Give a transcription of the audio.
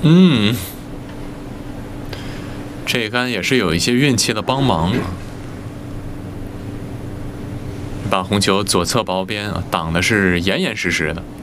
嗯，这杆也是有一些运气的帮忙，把红球左侧薄边挡的是严严实实的。